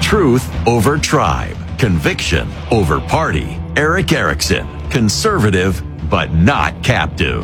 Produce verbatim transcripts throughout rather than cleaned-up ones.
Truth over tribe. Conviction over party. Erick Erickson. Conservative, but not captive.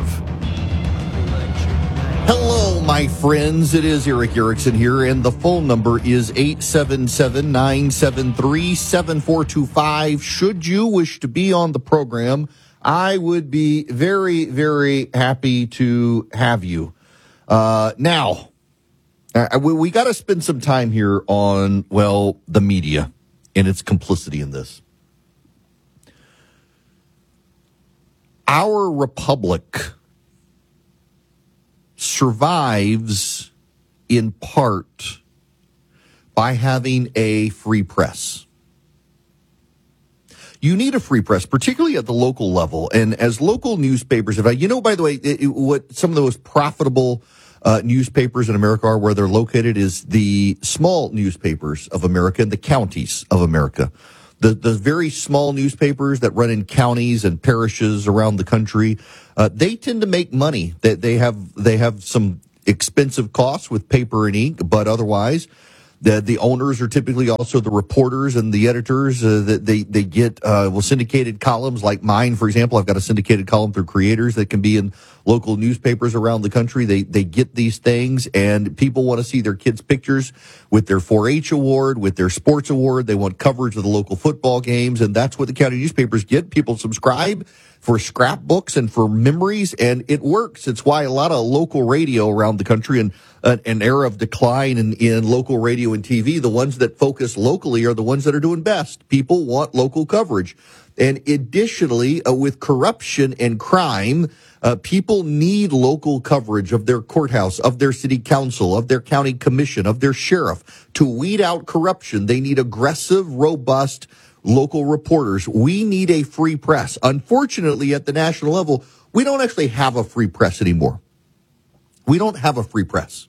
Hello, my friends. It is Erick Erickson here, and the phone number is eight seven seven, nine seven three, seven four two five. Should you wish to be on the program, I would be very, very happy to have you. Uh, now, uh, we, we got to spend some time here on, well, the media and its complicity in this. Our republic survives in part by having a free press. You need a free press, particularly at the local level. And as local newspapers, if I, you know, by the way, it, it, what some of the most profitable uh, newspapers in America are, where they're located, is the small newspapers of America and the counties of America. The the very small newspapers that run in counties and parishes around the country, uh, they tend to make money. They, they have they have some expensive costs with paper and ink, but otherwise, the the owners are typically also the reporters and the editors. Uh, that they they get uh, well syndicated columns like mine, for example. I've got a syndicated column through Creators that can be in local newspapers around the country. They they get these things, and people want to see their kids' pictures with their four H award, with their sports award. They want coverage of the local football games, and that's what the county newspapers get. People subscribe for scrapbooks and for memories, and it works. It's why a lot of local radio around the country, and uh, an era of decline in, in local radio and T V, the ones that focus locally are the ones that are doing best. People want local coverage. And additionally, uh, with corruption and crime, uh, people need local coverage of their courthouse, of their city council, of their county commission, of their sheriff. To weed out corruption, they need aggressive, robust local reporters. We need a free press. Unfortunately, at the national level, we don't actually have a free press anymore. We don't have a free press.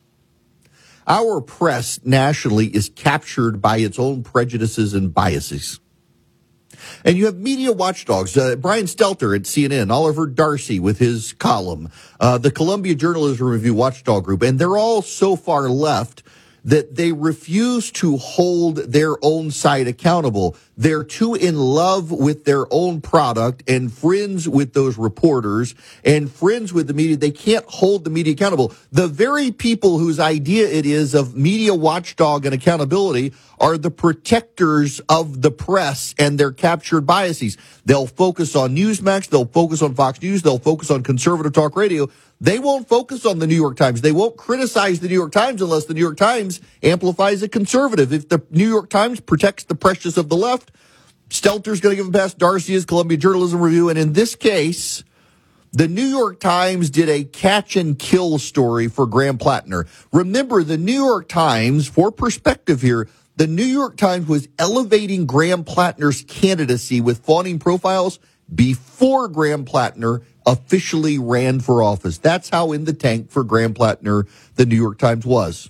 Our press nationally is captured by its own prejudices and biases. And you have media watchdogs, uh, Brian Stelter at C N N, Oliver Darcy with his column, uh, the Columbia Journalism Review watchdog group, and they're all so far left that they refuse to hold their own side accountable. They're too in love with their own product and friends with those reporters and friends with the media. They can't hold the media accountable. The very people whose idea it is of media watchdog and accountability are the protectors of the press and their captured biases. They'll focus on Newsmax. They'll focus on Fox News. They'll focus on conservative talk radio. They won't focus on the New York Times. They won't criticize the New York Times unless the New York Times amplifies a conservative. If the New York Times protects the precious of the left, Stelter's going to give him a pass. Darcy is Columbia Journalism Review. And in this case, the New York Times did a catch and kill story for Graham Plattner. Remember, the New York Times, for perspective here, the New York Times was elevating Graham Plattner's candidacy with fawning profiles before Graham Plattner officially ran for office. That's how in the tank for Graham Plattner the New York Times was.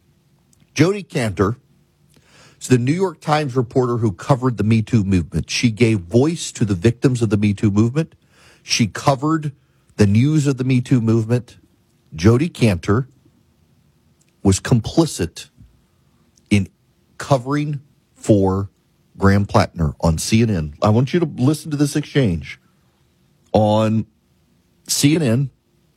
Jodi Kantor is the New York Times reporter who covered the Me Too movement. She gave voice to the victims of the Me Too movement. She covered the news of the Me Too movement. Jodi Kantor was complicit in covering for Graham Plattner on C N N. I want you to listen to this exchange on C N N,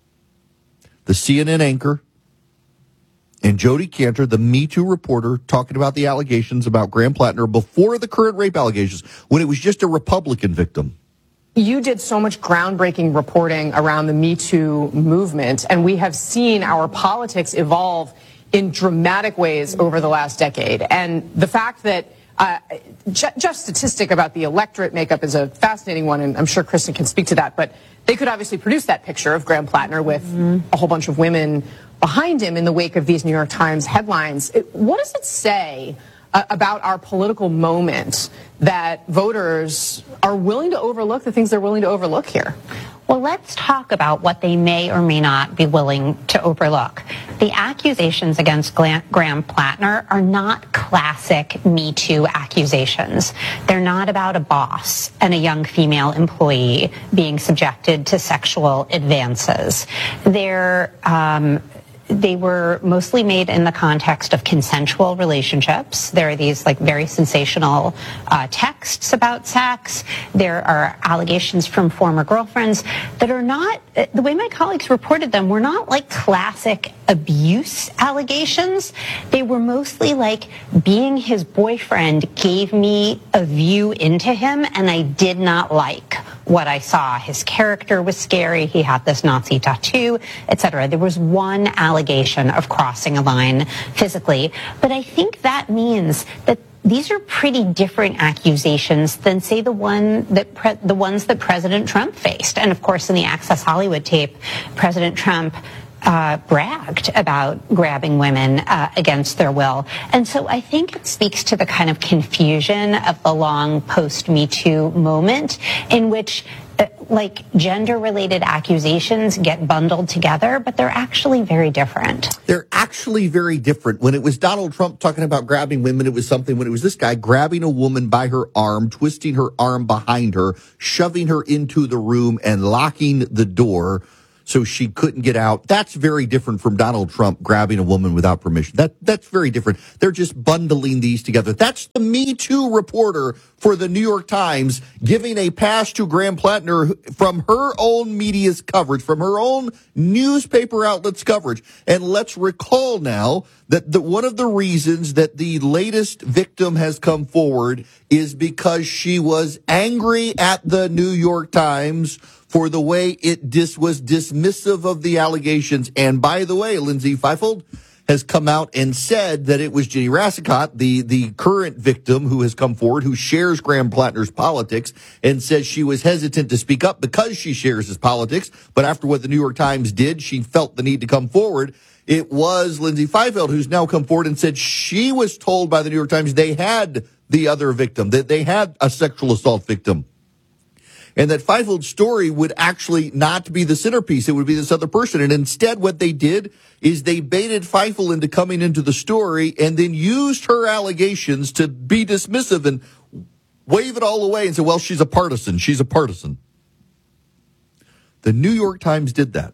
the C N N anchor, and Jodi Kantor, the Me Too reporter, talking about the allegations about Graham Plattner before the current rape allegations, when it was just a Republican victim. You did so much groundbreaking reporting around the Me Too movement, and we have seen our politics evolve in dramatic ways over the last decade. And the fact that Uh, Jeff's statistic about the electorate makeup is a fascinating one, and I'm sure Kristen can speak to that. But they could obviously produce that picture of Graham Plattner with mm-hmm. a whole bunch of women behind him in the wake of these New York Times headlines. It, what does it say uh, about our political moment that voters are willing to overlook the things they're willing to overlook here? Well, let's talk about what they may or may not be willing to overlook. The accusations against Graham Plattner are not classic Me Too accusations. They're not about a boss and a young female employee being subjected to sexual advances. They're um, they were mostly made in the context of consensual relationships. There are these like very sensational uh, texts about sex. There are allegations from former girlfriends that are not, the way my colleagues reported them, were not like classic abuse allegations. They were mostly like, being his boyfriend gave me a view into him and I did not like what I saw. His character was scary. He had this Nazi tattoo, et cetera. There was one allegation of crossing a line physically. But I think that means that these are pretty different accusations than, say, the one that pre- the ones that President Trump faced. And of course, in the Access Hollywood tape, President Trump Uh, bragged about grabbing women uh, against their will. And so I think it speaks to the kind of confusion of the long post-Me Too moment in which uh, like gender-related accusations get bundled together, but they're actually very different. They're actually very different. When it was Donald Trump talking about grabbing women, it was something. When it was this guy grabbing a woman by her arm, twisting her arm behind her, shoving her into the room and locking the door so she couldn't get out. That's very different from Donald Trump grabbing a woman without permission. That that's very different. They're just bundling these together. That's the Me Too reporter for the New York Times giving a pass to Graham Plattner from her own media's coverage, from her own newspaper outlets' coverage. And let's recall now that the, one of the reasons that the latest victim has come forward is because she was angry at the New York Times for the way it dis- was dismissive of the allegations. And by the way, Lindsay Fifield has come out and said that it was Ginny Rassicot, the, the current victim who has come forward, who shares Graham Plattner's politics, and says she was hesitant to speak up because she shares his politics. But after what the New York Times did, she felt the need to come forward. It was Lindsay Fifield who's now come forward and said she was told by the New York Times they had the other victim, that they had a sexual assault victim. And that Fifield's story would actually not be the centerpiece. It would be this other person. And instead, what they did is they baited Fifield into coming into the story and then used her allegations to be dismissive and wave it all away and say, well, she's a partisan. She's a partisan. The New York Times did that.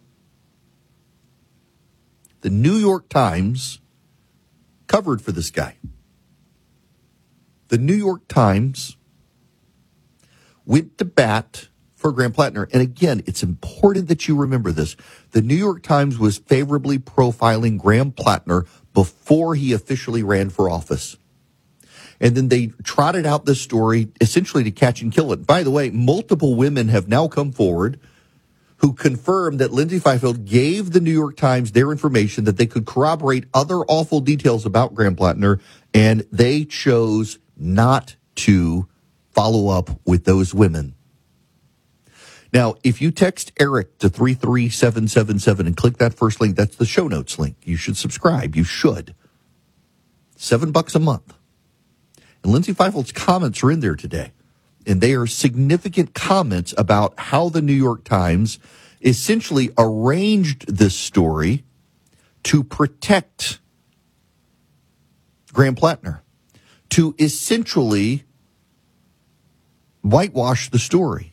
The New York Times covered for this guy. The New York Times went to bat for Graham Plattner. And again, it's important that you remember this. The New York Times was favorably profiling Graham Plattner before he officially ran for office. And then they trotted out this story essentially to catch and kill it. By the way, multiple women have now come forward who confirmed that Lindsay Fifield gave the New York Times their information, that they could corroborate other awful details about Graham Plattner, and they chose not to follow up with those women. Now, if you text Eric to three three seven seven seven and click that first link, that's the show notes link. You should subscribe. You should. Seven bucks a month. And Lindsay Fifield's comments are in there today. And they are significant comments about how the New York Times essentially arranged this story to protect Graham Plattner, to essentially whitewash the story,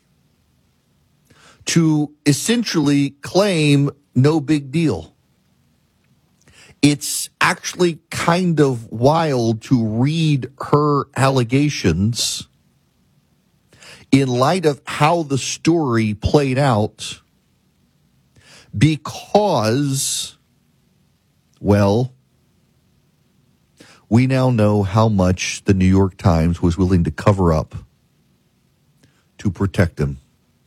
to essentially claim no big deal. It's actually kind of wild to read her allegations in light of how the story played out, because, well, we now know how much the New York Times was willing to cover up to protect him.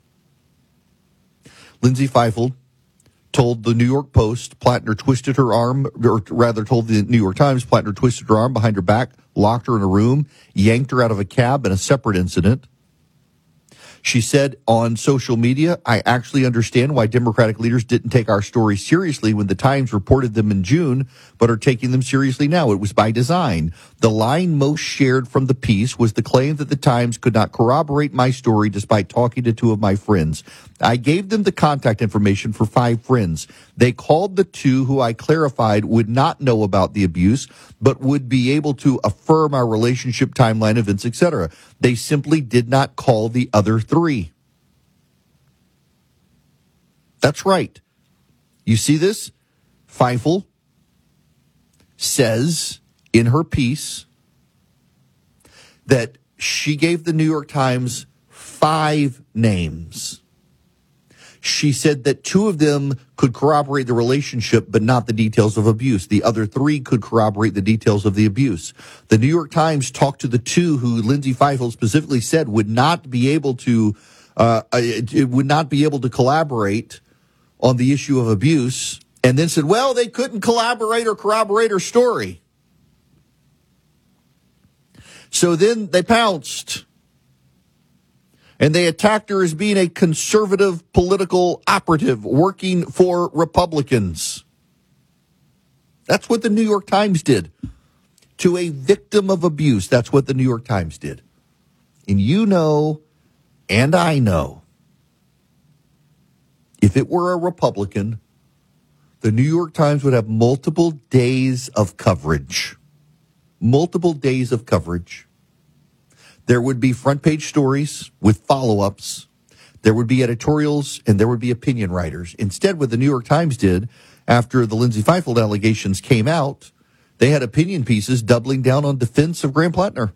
Lindsay Fifield told the New York Post Plattner twisted her arm, or rather told the New York Times Plattner twisted her arm behind her back, locked her in a room, yanked her out of a cab in a separate incident. She said on social media, I actually understand why Democratic leaders didn't take our stories seriously when the Times reported them in June, but are taking them seriously now. It was by design. The line most shared from the piece was the claim that the Times could not corroborate my story despite talking to two of my friends. I gave them the contact information for five friends. They called the two who I clarified would not know about the abuse, but would be able to affirm our relationship, timeline, events, et cetera. They simply did not call the other three. That's right. You see this? Feifel says in her piece that she gave the New York Times five names. She said that two of them could corroborate the relationship, but not the details of abuse. The other three could corroborate the details of the abuse. The New York Times talked to the two who Lindsay Feifel specifically said would not be able to, uh, it would not be able to collaborate on the issue of abuse, and then said, well, they couldn't collaborate or corroborate her story. So then they pounced. And they attacked her as being a conservative political operative working for Republicans. That's what the New York Times did. To a victim of abuse, that's what the New York Times did. And you know, and I know, if it were a Republican, the New York Times would have multiple days of coverage. Multiple days of coverage. There would be front page stories with follow-ups. There would be editorials, and there would be opinion writers. Instead, what the New York Times did after the Lindsay Feifel allegations came out, they had opinion pieces doubling down on defense of Graham Plattner.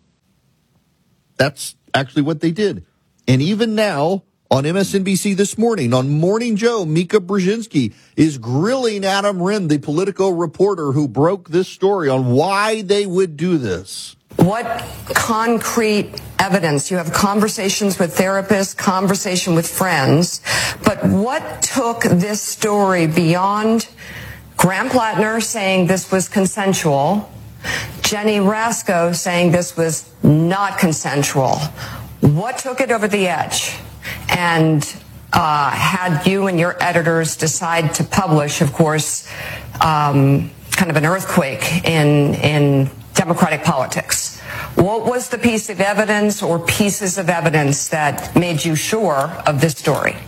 That's actually what they did. And even now, on M S N B C this morning, on Morning Joe, Mika Brzezinski is grilling Adam Wren, the Politico reporter who broke this story, on why they would do this. What concrete evidence? You have conversations with therapists, conversation with friends, but what took this story beyond Graham Plattner saying this was consensual, Jenny Rasco saying this was not consensual? What took it over the edge and uh, had you and your editors decide to publish, of course, um, kind of an earthquake in in Democratic politics? What was the piece of evidence or pieces of evidence that made you sure of this story?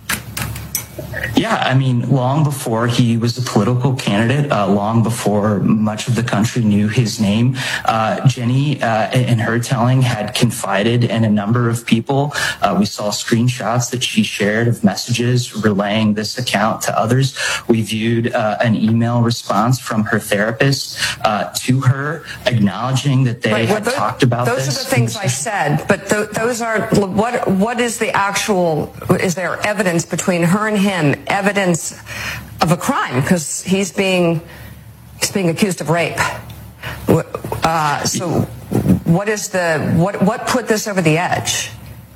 Yeah, I mean, long before he was a political candidate, uh, long before much of the country knew his name, uh, Jenny, uh, in her telling, had confided in a number of people. Uh, we saw screenshots that she shared of messages relaying this account to others. We viewed uh, an email response from her therapist uh, to her, acknowledging that they right, well, had those, talked about those this. Those are the things I said, but th- those are what? What is the actual? Is there evidence between her and him? Evidence of a crime, because he's being he's being accused of rape. Uh, so, what is the what what put this over the edge?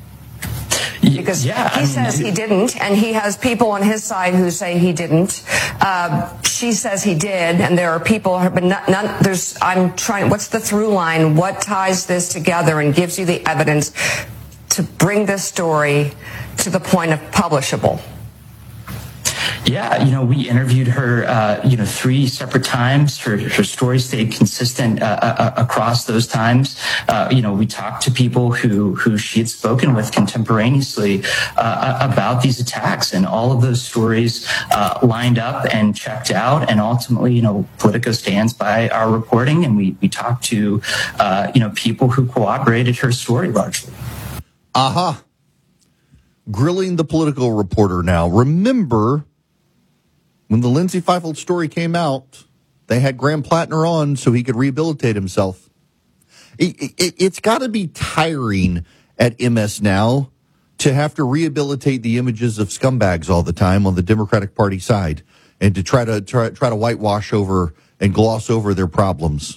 Because yeah, he I mean, says he didn't, and he has people on his side who say he didn't. Uh, she says he did, and there are people, but none, none. There's. I'm trying. What's the through line? What ties this together and gives you the evidence to bring this story to the point of publishable? Yeah, you know, we interviewed her, uh, you know, three separate times. Her, her story stayed consistent uh, uh, across those times. Uh, you know, we talked to people who, who she had spoken with contemporaneously uh, about these attacks, and all of those stories uh, lined up and checked out. And ultimately, you know, Politico stands by our reporting, and we, we talked to, uh, you know, people who corroborated her story largely. Aha. Uh-huh. Grilling the Politico reporter now. Remember, when the Lindsay Feifel story came out, they had Graham Plattner on so he could rehabilitate himself. It, it, it's got to be tiring at M S now to have to rehabilitate the images of scumbags all the time on the Democratic Party side, and to try to try, try to whitewash over and gloss over their problems.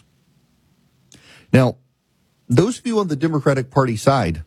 Now, those of you on the Democratic Party side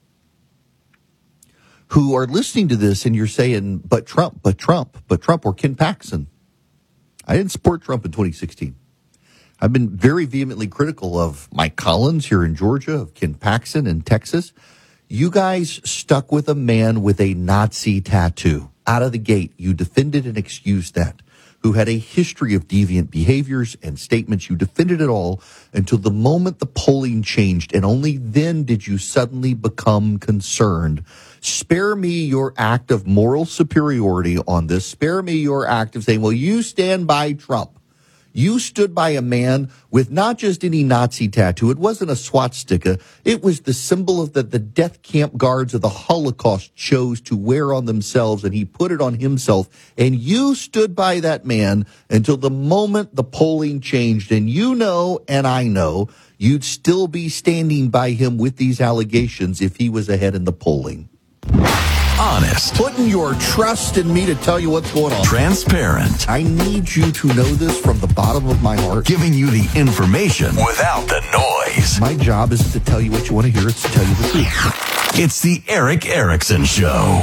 who are listening to this and you're saying, but Trump, but Trump, but Trump, or Ken Paxton. I didn't support Trump in twenty sixteen. I've been very vehemently critical of Mike Collins here in Georgia, of Ken Paxton in Texas. You guys stuck with a man with a Nazi tattoo. Out of the gate, you defended and excused that. Who had a history of deviant behaviors and statements. You defended it all until the moment the polling changed, and only then did you suddenly become concerned. Spare me your act of moral superiority on this. Spare me your act of saying, well, you stand by Trump. You stood by a man with not just any Nazi tattoo. It wasn't a swastika. It was the symbol of that the death camp guards of the Holocaust chose to wear on themselves, and he put it on himself. And you stood by that man until the moment the polling changed. And you know, and I know, you'd still be standing by him with these allegations if he was ahead in the polling. Honest. Putting your trust in me to tell you what's going on. Transparent. I need you to know this from the bottom of my heart. Giving you the information without the noise. My job isn't to tell you what you want to hear, it's to tell you the truth. It's the Erick Erickson Show.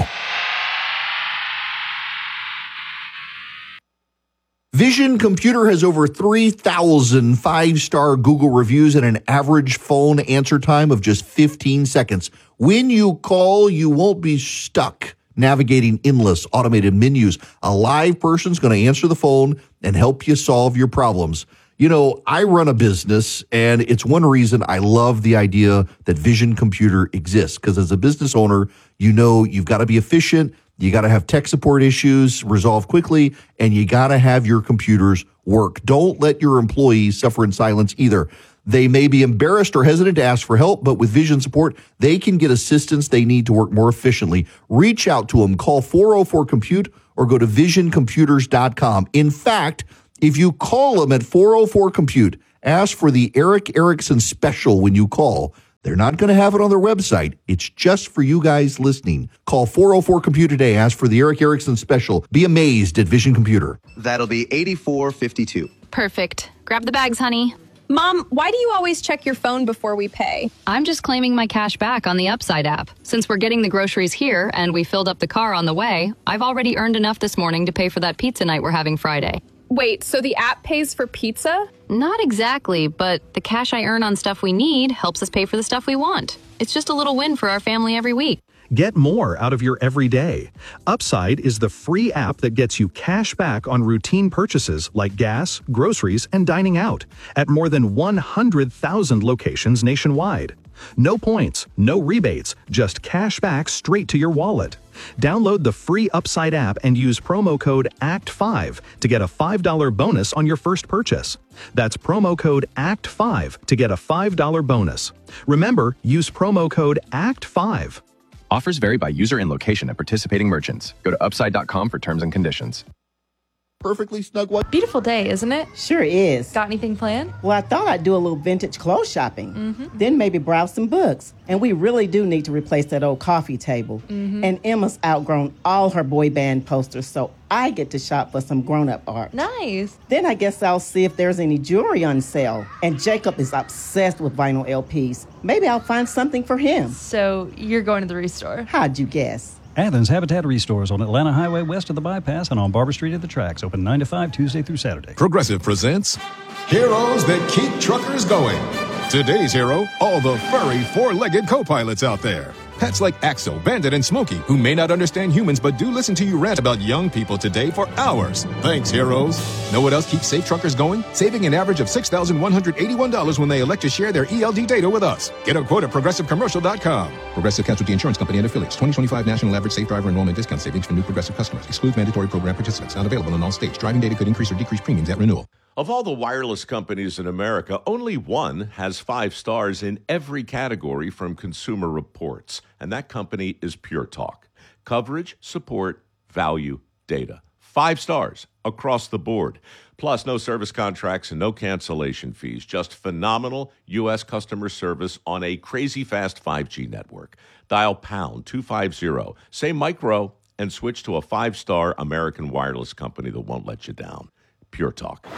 Vision Computer has over three thousand five-star Google reviews and an average phone answer time of just fifteen seconds. When you call, you won't be stuck navigating endless automated menus. A live person's going to answer the phone and help you solve your problems. You know, I run a business, and it's one reason I love the idea that Vision Computer exists, because as a business owner, you know you've got to be efficient. You got to have tech support issues resolved quickly, and you got to have your computers work. Don't let your employees suffer in silence either. They may be embarrassed or hesitant to ask for help, but with Vision support, they can get assistance they need to work more efficiently. Reach out to them. Call four oh four compute or go to vision computers dot com. In fact, if you call them at four oh four compute, ask for the Erick Erickson special when you call. They're not going to have it on their website. It's just for you guys listening. Call four oh four compute today. Ask for the Erick Erickson special. Be amazed at Vision Computer. That'll be eighty-four fifty-two. Perfect. Grab the bags, honey. Mom, why do you always check your phone before we pay? I'm just claiming my cash back on the Upside app. Since we're getting the groceries here and we filled up the car on the way, I've already earned enough this morning to pay for that pizza night we're having Friday. Wait, so the app pays for pizza? Not exactly, but the cash I earn on stuff we need helps us pay for the stuff we want. It's just a little win for our family every week. Get more out of your everyday. Upside is the free app that gets you cash back on routine purchases like gas, groceries, and dining out at more than one hundred thousand locations nationwide. No points, no rebates, just cash back straight to your wallet. Download the free Upside app and use promo code A C T five to get a five dollars bonus on your first purchase. That's promo code A C T five to get a five dollars bonus. Remember, use promo code A C T five. Offers vary by user and location at participating merchants. Go to upside dot com for terms and conditions. Perfectly snug one. Beautiful day, isn't it? Sure is. Got anything planned? Well, I thought I'd do a little vintage clothes shopping. Mm-hmm. Then maybe browse some books. And we really do need to replace that old coffee table. Mm-hmm. And Emma's outgrown all her boy band posters, so I get to shop for some grown-up art. Nice. Then I guess I'll see if there's any jewelry on sale. And Jacob is obsessed with vinyl L Ps. Maybe I'll find something for him. So you're going to the Restore? How'd you guess? Athens Habitat Restores on Atlanta Highway west of the bypass and on Barber Street at the tracks. Open nine to five Tuesday through Saturday. Progressive presents Heroes That Keep Truckers Going. Today's hero, all the furry four-legged co-pilots out there. Pets like Axel, Bandit, and Smokey, who may not understand humans but do listen to you rant about young people today for hours. Thanks, heroes. Know what else keeps safe truckers going? Saving an average of six thousand one hundred eighty-one dollars when they elect to share their E L D data with us. Get a quote at progressive commercial dot com. Progressive Casualty Insurance Company and affiliates. twenty twenty-five National Average Safe Driver Enrollment Discount Savings for new Progressive customers. Excludes mandatory program participants. Not available in all states. Driving data could increase or decrease premiums at renewal. Of all the wireless companies in America, only one has five stars in every category from Consumer Reports, and that company is Pure Talk. Coverage, support, value, data. Five stars across the board. Plus, no service contracts and no cancellation fees. Just phenomenal U S customer service on a crazy fast five G network. Dial pound two fifty, say micro, and switch to a five-star American wireless company that won't let you down. Pure Talk.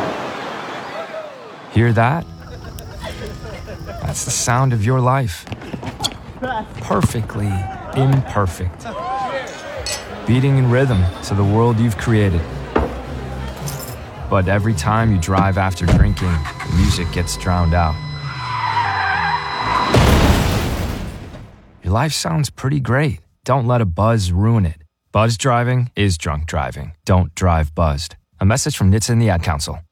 Hear that? That's the sound of your life. Perfectly imperfect. Beating in rhythm to the world you've created. But every time you drive after drinking, the music gets drowned out. Your life sounds pretty great. Don't let a buzz ruin it. Buzz driving is drunk driving. Don't drive buzzed. A message from N H T S A and the Ad Council.